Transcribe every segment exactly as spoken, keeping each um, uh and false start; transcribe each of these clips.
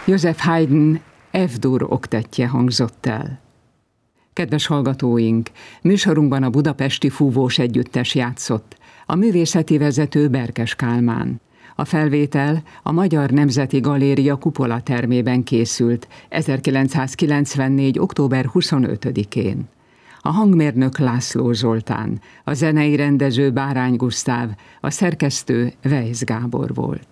Joseph Haydn F-dur oktettje hangzott el. Kedves hallgatóink, műsorunkban a Budapesti Fúvós Együttes játszott, a művészeti vezető Berkes Kálmán. A felvétel a Magyar Nemzeti Galéria Kupola termében készült ezerkilencszázkilencvennégy. október huszonötödikén. A hangmérnök László Zoltán, a zenei rendező Bárány Gusztáv, a szerkesztő Weisz Gábor volt.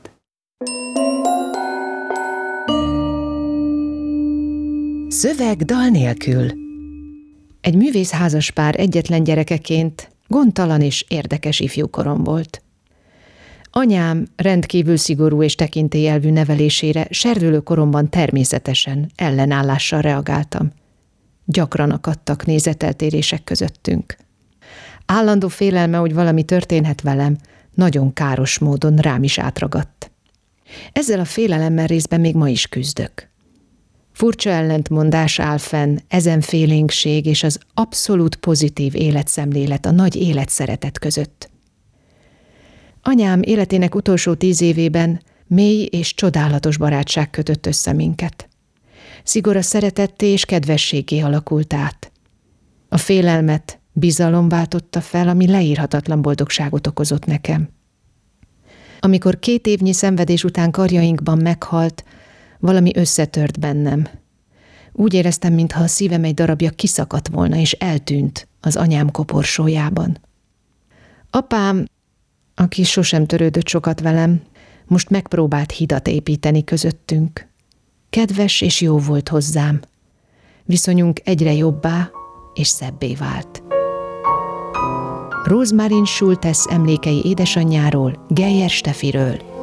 Szöveg dal nélkül. Egy művész házaspár egyetlen gyerekeként gondtalan és érdekes ifjúkorom volt. Anyám rendkívül szigorú és tekintélyelvű nevelésére serdülő koromban természetesen ellenállással reagáltam. Gyakran akadtak nézeteltérések közöttünk. Állandó félelme, hogy valami történhet velem, nagyon káros módon rám is átragadt. Ezzel a félelemmel részben még ma is küzdök. Furcsa ellentmondás áll fenn ezen félénkség és az abszolút pozitív életszemlélet, a nagy életszeretet között. Anyám életének utolsó tíz évében mély és csodálatos barátság kötött össze minket. Szigora szeretetté és kedvességgé alakult át. A félelmet bizalom váltotta fel, ami leírhatatlan boldogságot okozott nekem. Amikor két évnyi szenvedés után karjainkban meghalt, valami összetört bennem. Úgy éreztem, mintha a szívem egy darabja kiszakadt volna és eltűnt az anyám koporsójában. Apám, aki sosem törődött sokat velem, most megpróbált hidat építeni közöttünk. Kedves és jó volt hozzám. Viszonyunk egyre jobbá és szebbé vált. Rosemarin Schultes emlékei édesanyjáról, Geyer Steffiről.